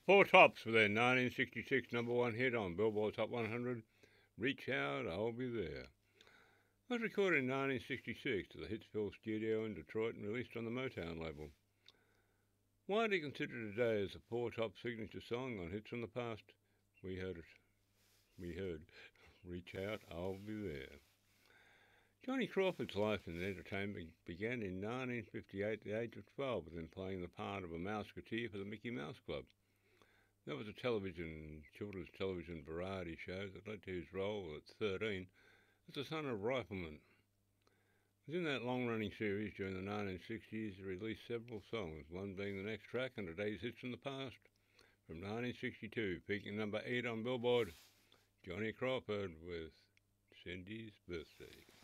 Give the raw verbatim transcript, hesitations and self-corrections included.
Four Tops with their nineteen sixty-six number one hit on Billboard Top one hundred, Reach Out, I'll Be There. It was recorded in nineteen sixty-six at the Hitsville studio in Detroit and released on the Motown label. Widely considered today as the Four Tops signature song on Hits from the Past, we heard it. We heard Reach Out, I'll Be There. Johnny Crawford's life in entertainment began in nineteen fifty-eight at the age of twelve with him playing the part of a Mouseketeer for the Mickey Mouse Club. That was a television, children's television variety show that led to his role at thirteen as the son of a rifleman. Within that long-running series during the nineteen sixties, he released several songs, one being the next track on today's Hits from the Past. From nineteen sixty-two, peaking number eight on Billboard, Johnny Crawford with Cindy's Birthday.